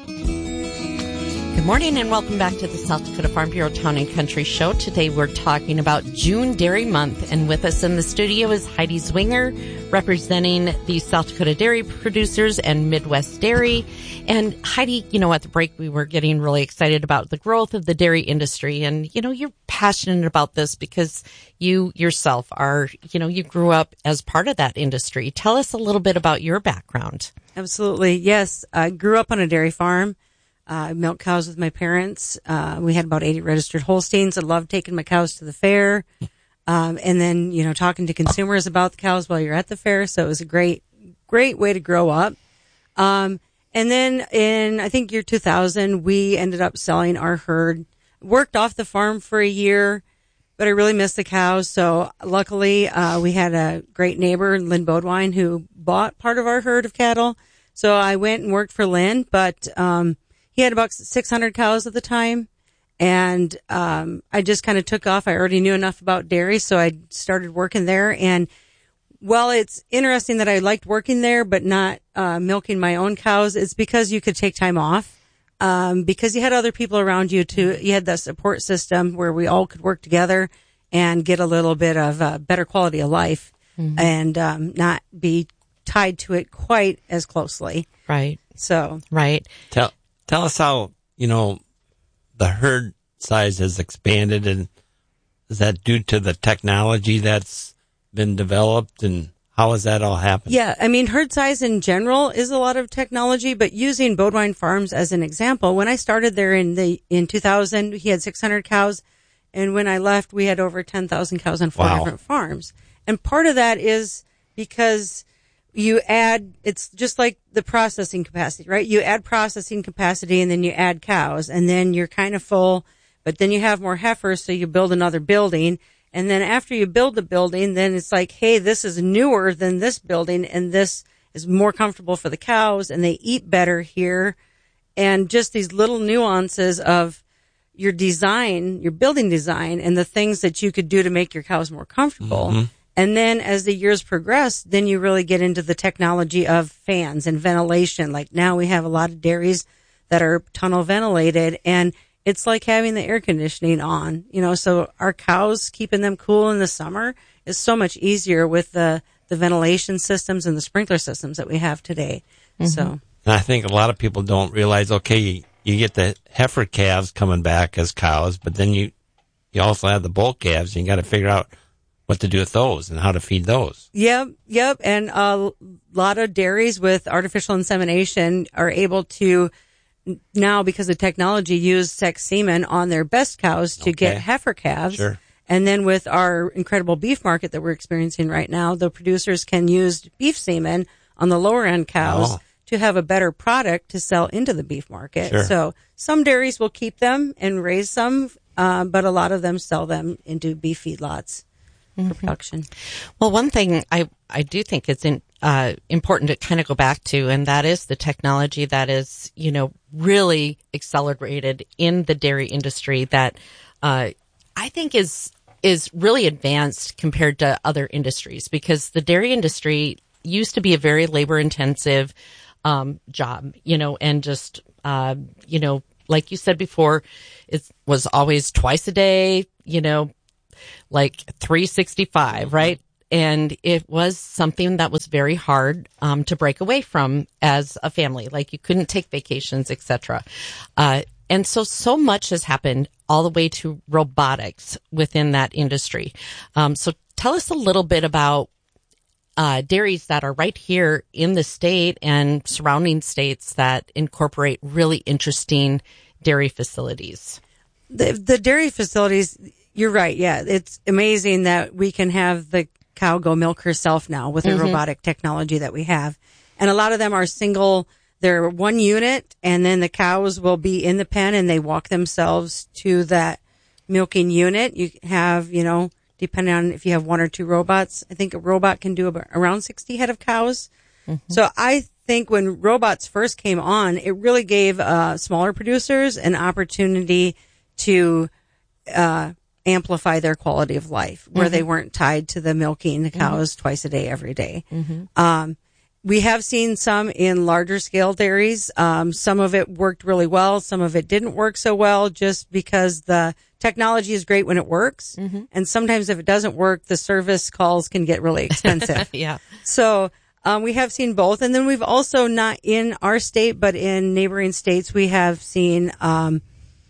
Good morning and welcome back to the South Dakota Farm Bureau Town and Country Show. Today we're talking about June Dairy Month, and with us in the studio is Heidi Zwinger, representing the South Dakota dairy producers and Midwest Dairy. And Heidi, you know, at the break we were getting really excited about the growth of the dairy industry, and you know, you're passionate about this because you yourself are, you know, you grew up as part of that industry. Tell us a little bit about your background. Absolutely. Yes, I grew up on a dairy farm. I uh, milked cows with my parents. Uh, we had about eighty registered Holsteins. I loved taking my cows to the fair. Um, and then, you know, talking to consumers about the cows while you're at the fair. So it was a great, great way to grow up. Um, and then in, I think year two thousand, we ended up selling our herd, worked off the farm for a year, but I really missed the cows. So luckily, uh, we had a great neighbor, Lynn Bodwine, who bought part of our herd of cattle. So I went and worked for Lynn, but, um, he had about six hundred cows at the time, and um, I just kind of took off. I already knew enough about dairy, so I started working there. And while it's interesting that I liked working there but not uh, milking my own cows, it's because you could take time off, um, because you had other people around you to, you had the support system where we all could work together and get a little bit of uh, better quality of life, mm-hmm. and um, not be tied to it quite as closely. Right. So. Right. Tell Tell us how, you know, the herd size has expanded, and is that due to the technology that's been developed, and how has that all happened? Yeah, I mean, herd size in general is a lot of technology, but using Bodwine Farms as an example, when I started there in the in two thousand, he had six hundred cows, and when I left, we had over ten thousand cows on four wow. different farms. And part of that is because you add, it's just like the processing capacity, right? You add processing capacity and then you add cows, and then you're kind of full, but then you have more heifers, so you build another building. And then after you build the building, then it's like, hey, this is newer than this building, and this is more comfortable for the cows, and they eat better here. And just these little nuances of your design, your building design, and the things that you could do to make your cows more comfortable. Mm-hmm. And then as the years progress, then you really get into the technology of fans and ventilation. Like now we have a lot of dairies that are tunnel ventilated, and it's like having the air conditioning on, you know, so our cows, keeping them cool in the summer is so much easier with the, the ventilation systems and the sprinkler systems that we have today. Mm-hmm. So and I think a lot of people don't realize, okay, you, you get the heifer calves coming back as cows, but then you, you also have the bull calves, and you got to figure out what to do with those and how to feed those. Yep, yep. And a lot of dairies with artificial insemination are able to now, because of technology, use sex semen on their best cows to okay. get heifer calves. Sure. And then with our incredible beef market that we're experiencing right now, the producers can use beef semen on the lower end cows oh. to have a better product to sell into the beef market. Sure. So some dairies will keep them and raise some uh, but a lot of them sell them into beef feedlots for Mm-hmm. production. Well, one thing I, I do think it's in, uh, important to kind of go back to, and that is the technology that is, you know, really accelerated in the dairy industry that, uh, I think is, is really advanced compared to other industries, because the dairy industry used to be a very labor intensive, um, job, you know, and just, uh, you know, like you said before, it was always twice a day, you know, like three sixty-five, right? And it was something that was very hard um, to break away from as a family. Like you couldn't take vacations, et cetera. Uh, and so, so much has happened all the way to robotics within that industry. Um, so tell us a little bit about uh, dairies that are right here in the state and surrounding states that incorporate really interesting dairy facilities. The, the dairy facilities, you're right. Yeah. It's amazing that we can have the cow go milk herself now with the Mm-hmm. robotic technology that we have. And a lot of them are single, they're one unit, and then the cows will be in the pen and they walk themselves to that milking unit. You have, you know, depending on if you have one or two robots, I think a robot can do about around sixty head of cows. Mm-hmm. So I think when robots first came on, it really gave uh, smaller producers an opportunity to uh, amplify their quality of life, where mm-hmm. they weren't tied to the milking the cows mm-hmm. twice a day, every day. Mm-hmm. Um, we have seen some in larger scale dairies. Um, some of it worked really well. Some of it didn't work so well, just because the technology is great when it works. Mm-hmm. And sometimes if it doesn't work, the service calls can get really expensive. Yeah. So, um, we have seen both. And then we've also, not in our state, but in neighboring states, we have seen, um,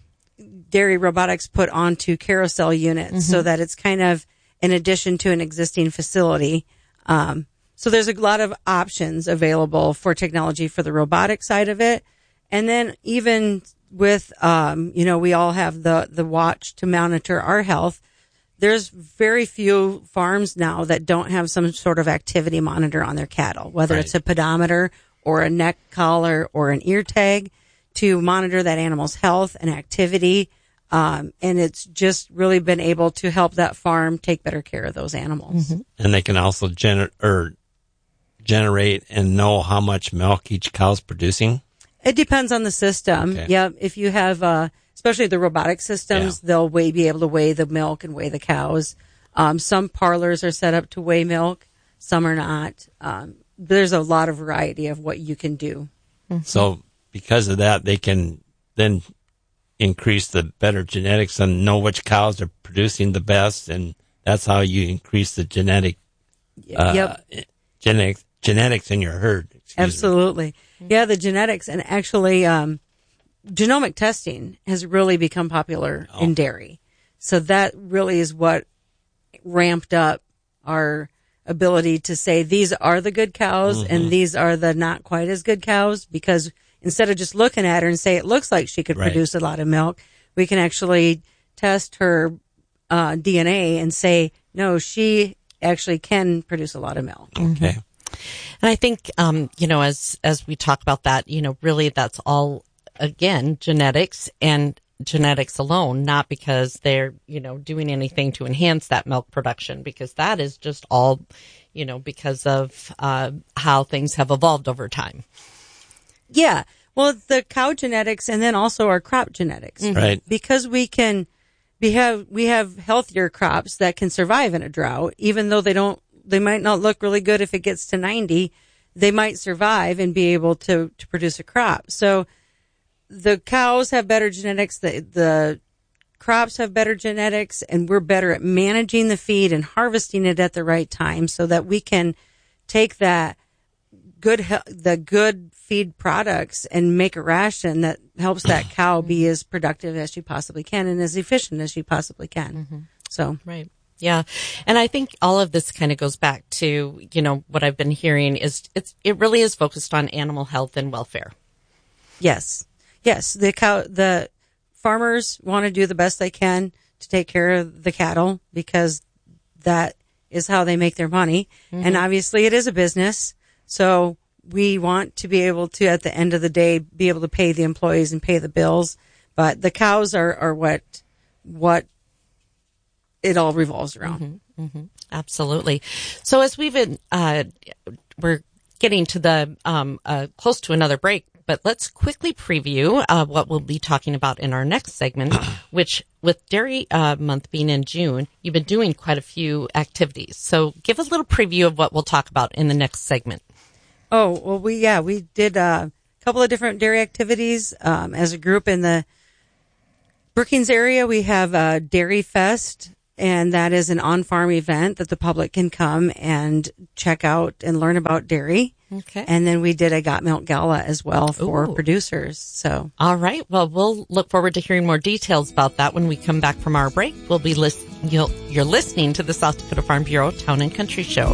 dairy robotics put onto carousel units mm-hmm. so that it's kind of in addition to an existing facility. Um, so there's a lot of options available for technology for the robotic side of it. And then even with, um, you know, we all have the, the watch to monitor our health. There's very few farms now that don't have some sort of activity monitor on their cattle, whether right. it's a pedometer or a neck collar or an ear tag to monitor that animal's health and activity. Um, and it's just really been able to help that farm take better care of those animals. Mm-hmm. And they can also gener- or generate and know how much milk each cow's producing? It depends on the system. Okay. Yeah. If you have, uh, especially the robotic systems, yeah. they'll weigh, be able to weigh the milk and weigh the cows. Um, some parlors are set up to weigh milk. Some are not. Um, there's a lot of variety of what you can do. Mm-hmm. So because of that, they can then increase the better genetics and know which cows are producing the best. And that's how you increase the genetic, uh, yep. genetic, genetics in your herd. Absolutely. Me. Yeah. The genetics, and actually, um, genomic testing has really become popular oh. in dairy. So that really is what ramped up our ability to say these are the good cows mm-hmm. and these are the not quite as good cows, because instead of just looking at her and say it looks like she could right. produce a lot of milk, we can actually test her uh, D N A and say, no, she actually can produce a lot of milk. Okay. And I think, um, you know, as, as we talk about that, you know, really that's all, again, genetics and genetics alone, not because they're, you know, doing anything to enhance that milk production, because that is just all, you know, because of uh, how things have evolved over time. Yeah. Well, the cow genetics and then also our crop genetics. Mm-hmm. Right. Because we can, we have, we have healthier crops that can survive in a drought, even though they don't, they might not look really good if it gets to ninety, they might survive and be able to, to produce a crop. So the cows have better genetics, the, the crops have better genetics, and we're better at managing the feed and harvesting it at the right time so that we can take that good, the good feed products and make a ration that helps that cow be as productive as she possibly can and as efficient as she possibly can. Mm-hmm. So, right. Yeah. And I think all of this kind of goes back to, you know, what I've been hearing is it's, it really is focused on animal health and welfare. Yes. Yes. The cow, the farmers want to do the best they can to take care of the cattle because that is how they make their money. Mm-hmm. And obviously it is a business. So we want to be able to, at the end of the day, be able to pay the employees and pay the bills. But the cows are, are what what it all revolves around. Mm-hmm, mm-hmm. Absolutely. So as we've been, uh, we're getting to the, um, uh, close to another break, but let's quickly preview, uh, what we'll be talking about in our next segment, which with Dairy, uh, Month being in June, you've been doing quite a few activities. So give a little preview of what we'll talk about in the next segment. Oh, well, we, yeah, we did uh, a couple of different dairy activities, um, as a group in the Brookings area. We have a Dairy Fest, and that is an on-farm event that the public can come and check out and learn about dairy. Okay. And then we did a Got Milk Gala as well for Ooh. producers. So, all right. Well, we'll look forward to hearing more details about that when we come back from our break. We'll be list- you'll, you're listening to the South Dakota Farm Bureau Town and Country Show.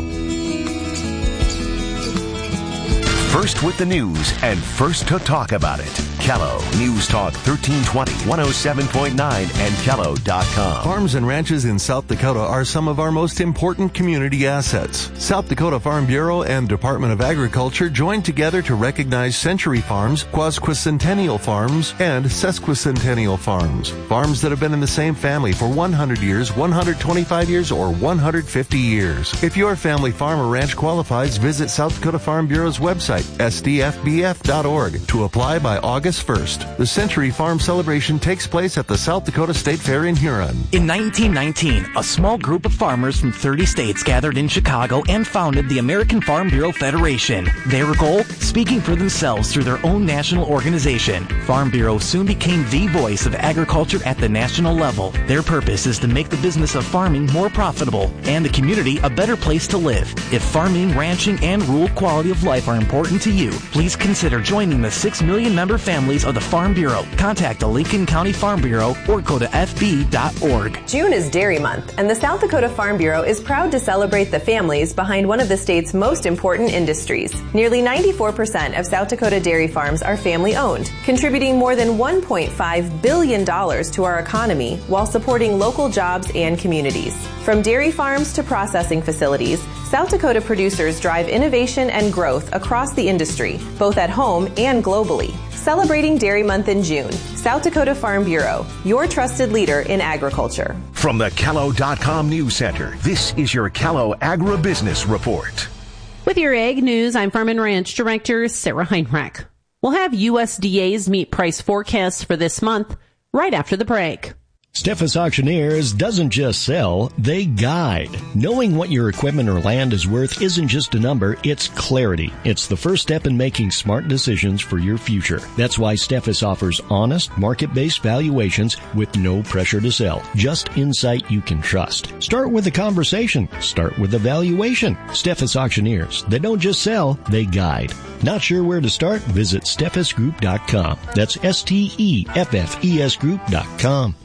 First with the news and first to talk about it. Kello News Talk thirteen twenty, one oh seven point nine, and kello dot com. Farms and ranches in South Dakota are some of our most important community assets. South Dakota Farm Bureau and Department of Agriculture joined together to recognize Century Farms, Quasquicentennial Farms, and Sesquicentennial Farms. Farms that have been in the same family for one hundred years, one hundred twenty-five years, or one hundred fifty years. If your family farm or ranch qualifies, visit South Dakota Farm Bureau's website, S D F B F dot org, to apply by August first. The Century Farm celebration takes place at the South Dakota State Fair in Huron. In nineteen nineteen, a small group of farmers from thirty states gathered in Chicago and founded the American Farm Bureau Federation. Their goal? Speaking for themselves through their own national organization. Farm Bureau soon became the voice of agriculture at the national level. Their purpose is to make the business of farming more profitable and the community a better place to live. If farming, ranching, and rural quality of life are important to you, please consider joining the six million member families of the Farm Bureau. Contact the Lincoln County Farm Bureau or go to F B dot org. June is Dairy Month, and the South Dakota Farm Bureau is proud to celebrate the families behind one of the state's most important industries. Nearly ninety-four percent of South Dakota dairy farms are family-owned, contributing more than one point five billion dollars to our economy while supporting local jobs and communities. From dairy farms to processing facilities, South Dakota producers drive innovation and growth across the industry, both at home and globally. Celebrating Dairy Month in June, South Dakota Farm Bureau, your trusted leader in agriculture. From the kello dot com News Center, this is your Kello Agribusiness Report. With your Ag News, I'm Farm and Ranch Director Sarah Heinrich. We'll have U S D A's meat price forecasts for this month right after the break. Steffes Auctioneers doesn't just sell, they guide. Knowing what your equipment or land is worth isn't just a number, it's clarity. It's the first step in making smart decisions for your future. That's why Steffes offers honest, market-based valuations with no pressure to sell. Just insight you can trust. Start with a conversation. Start with a valuation. Steffes Auctioneers. They don't just sell, they guide. Not sure where to start? Visit steffes group dot com. That's S T E F F E S group dot com.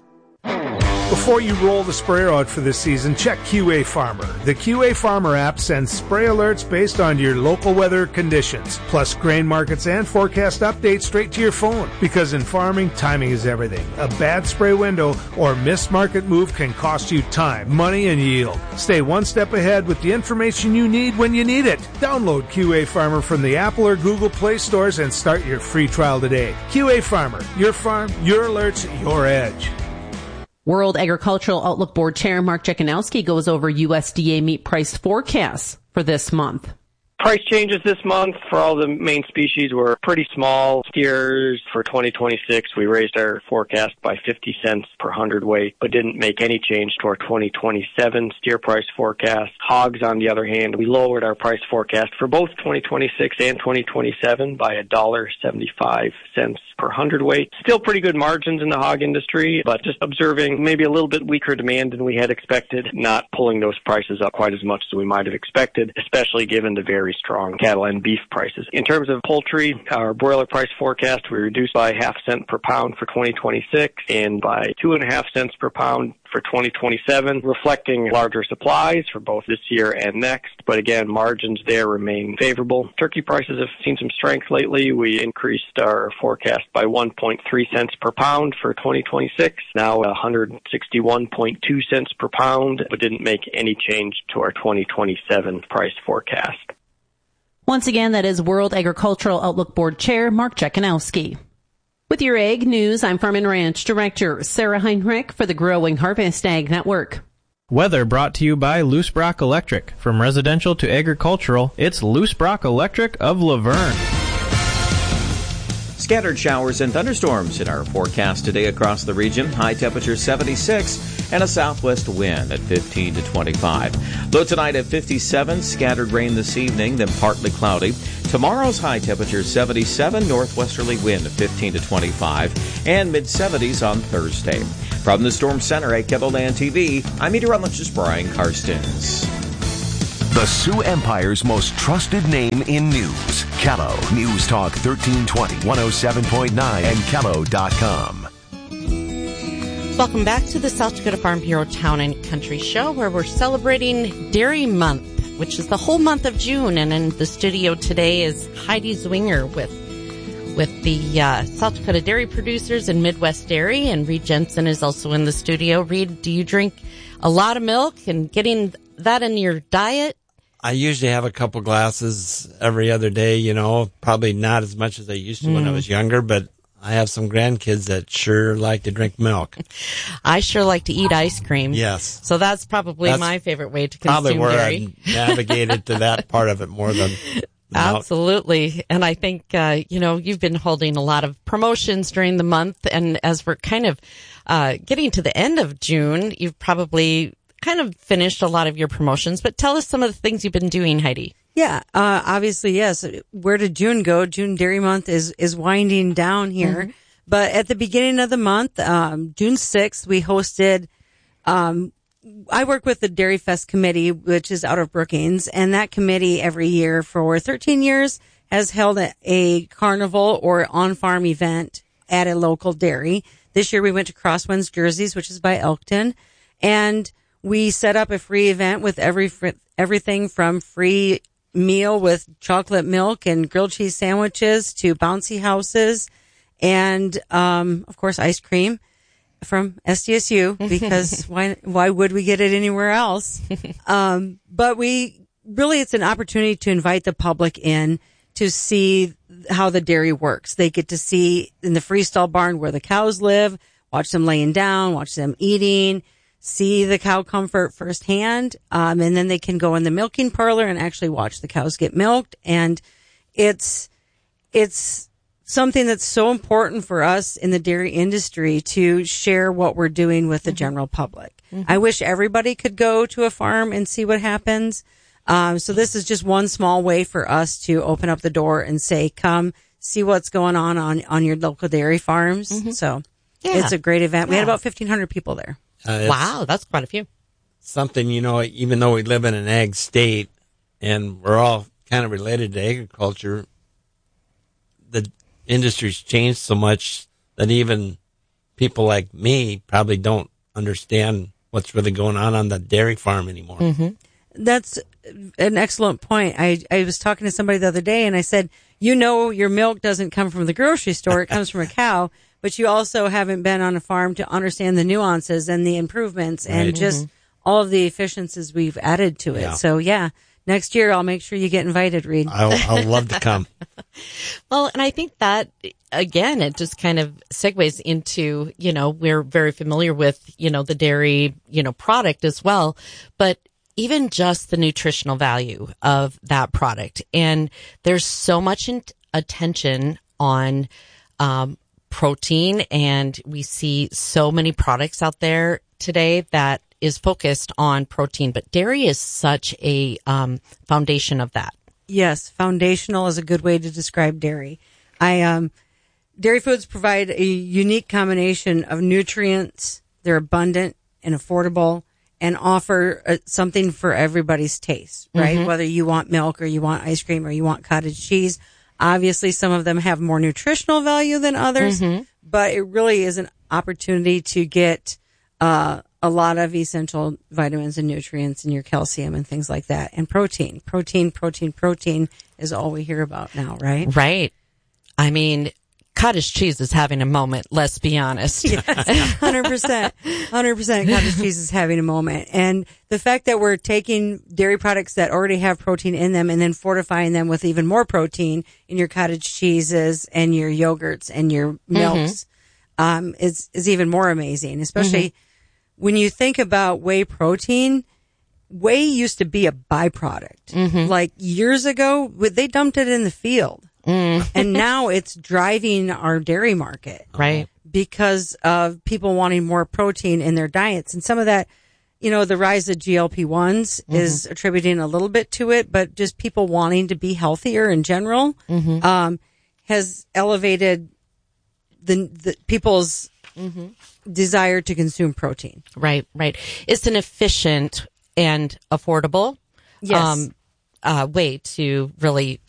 Before you roll the sprayer out for this season, check Q A Farmer. The Q A Farmer app sends spray alerts based on your local weather conditions, plus grain markets and forecast updates straight to your phone. Because in farming, timing is everything. A bad spray window or missed market move can cost you time, money, and yield. Stay one step ahead with the information you need when you need it. Download Q A Farmer from the Apple or Google Play stores and start your free trial today. Q A Farmer, your farm, your alerts, your edge. World Agricultural Outlook Board Chair Mark Jekanowski goes over U S D A meat price forecasts for this month. Price changes this month for all the main species were pretty small. Steers for twenty twenty-six, we raised our forecast by fifty cents per hundredweight, but didn't make any change to our twenty twenty-seven steer price forecast. Hogs, on the other hand, we lowered our price forecast for both twenty twenty-six and twenty twenty-seven by one dollar and seventy-five cents per hundredweight. Still pretty good margins in the hog industry, but just observing maybe a little bit weaker demand than we had expected, not pulling those prices up quite as much as we might have expected, especially given the very strong cattle and beef prices. In terms of poultry, our broiler price forecast we reduced by half cent per pound for twenty twenty-six and by two and a half cents per pound for twenty twenty-seven, reflecting larger supplies for both this year and next. But again, margins there remain favorable. Turkey prices have seen some strength lately. We increased our forecast by one point three cents per pound for twenty twenty-six, now one hundred sixty-one point two cents per pound, but didn't make any change to our twenty twenty-seven price forecast. Once again, that is World Agricultural Outlook Board Chair Mark Jekanowski. With your Ag News, I'm Farm and Ranch Director Sarah Heinrich for the Growing Harvest Ag Network. Weather brought to you by Loose Brock Electric. From residential to agricultural, it's Loose Brock Electric of Laverne. Scattered showers and thunderstorms in our forecast today across the region. High temperature seventy-six and a southwest wind at fifteen to twenty-five. Low tonight at fifty-seven. Scattered rain this evening, then partly cloudy. Tomorrow's high temperature seventy-seven. Northwesterly wind at fifteen to twenty-five. And mid-seventies on Thursday. From the Storm Center at KENOLAND T V, I'm meteorologist Brian Karstens. The Sioux Empire's most trusted name in news. Callow News Talk thirteen twenty, one oh seven point nine, and callow dot com. Welcome back to the South Dakota Farm Bureau Town and Country Show, where we're celebrating Dairy Month, which is the whole month of June. And in the studio today is Heidi Zwinger with with the uh, South Dakota Dairy Producers and Midwest Dairy, and Reed Jensen is also in the studio. Reed, do you drink a lot of milk and getting that in your diet? I usually have a couple glasses every other day, you know, probably not as much as I used to mm. when I was younger, but I have some grandkids that sure like to drink milk. I sure like to eat ice cream. Yes. So that's probably that's my favorite way to consume probably where dairy. I navigated to that part of it more than Absolutely. And I think, uh, you know, you've been holding a lot of promotions during the month. And as we're kind of uh, getting to the end of June, you've probably kind of finished a lot of your promotions. But tell us some of the things you've been doing, Heidi. Yeah, uh, obviously, yes. Where did June go? June Dairy Month is, is winding down here. Mm-hmm. But at the beginning of the month, um, June sixth, we hosted, um, I work with the Dairy Fest Committee, which is out of Brookings, and that committee every year for thirteen years has held a, a carnival or on-farm event at a local dairy. This year we went to Crosswinds Jerseys, which is by Elkton, and we set up a free event with every everything from free meal with chocolate milk and grilled cheese sandwiches to bouncy houses and, um, of course, ice cream from S D S U, because why, why would we get it anywhere else? Um, but we really, it's an opportunity to invite the public in to see how the dairy works. They get to see in the freestall barn where the cows live, watch them laying down, watch them eating, see the cow comfort firsthand. Um, and then they can go in the milking parlor and actually watch the cows get milked. And it's, it's, something that's so important for us in the dairy industry to share what we're doing with the mm-hmm. general public. Mm-hmm. I wish everybody could go to a farm and see what happens. Um, so this is just one small way for us to open up the door and say, come see what's going on on, on your local dairy farms. Mm-hmm. So yeah. It's a great event. Yeah. We had about fifteen hundred people there. Uh, wow. That's quite a few. Something, you know, even though we live in an ag state and we're all kind of related to agriculture, the industry's changed so much that even people like me probably don't understand what's really going on on the dairy farm anymore. Mm-hmm. That's an excellent point. I, I was talking to somebody the other day and I said, you know, your milk doesn't come from the grocery store. It comes from a cow, but you also haven't been on a farm to understand the nuances and the improvements right. and just mm-hmm. all of the efficiencies we've added to it. Yeah. So yeah. Next year, I'll make sure you get invited, Reed. I'll, I'll love to come. Well, and I think that, again, it just kind of segues into, you know, we're very familiar with, you know, the dairy, you know, product as well, but even just the nutritional value of that product. And there's so much in- attention on um, protein, and we see so many products out there today that is focused on protein, but dairy is such a um, foundation of that. Yes, foundational is a good way to describe dairy. I um, dairy foods provide a unique combination of nutrients. They're abundant and affordable and offer uh, something for everybody's taste, right? Mm-hmm. Whether you want milk or you want ice cream or you want cottage cheese. Obviously, some of them have more nutritional value than others, mm-hmm. but it really is an opportunity to get uh a lot of essential vitamins and nutrients in your calcium and things like that. And protein, protein, protein, protein is all we hear about now, right? Right. I mean, cottage cheese is having a moment, let's be honest. Yes, one hundred percent. one hundred percent cottage cheese is having a moment. And the fact that we're taking dairy products that already have protein in them and then fortifying them with even more protein in your cottage cheeses and your yogurts and your milks mm-hmm. um, is, is even more amazing, especially mm-hmm. when you think about whey protein. Whey used to be a byproduct. Mm-hmm. Like years ago, they dumped it in the field. Mm. And now it's driving our dairy market. Right. Because of people wanting more protein in their diets. And some of that, you know, the rise of G L P ones mm-hmm. is attributing a little bit to it, but just people wanting to be healthier in general mm-hmm. um, has elevated the, the people's mm-hmm. desire to consume protein. Right, right. It's an efficient and affordable yes. um, uh, way to really